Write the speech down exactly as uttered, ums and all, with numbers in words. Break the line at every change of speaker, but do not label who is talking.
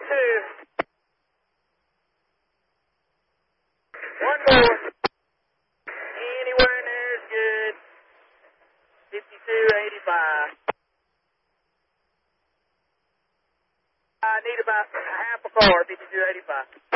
two. One more. Anywhere in there is good. fifty-two eighty-five. I need about half a car, fifty-two eighty-five.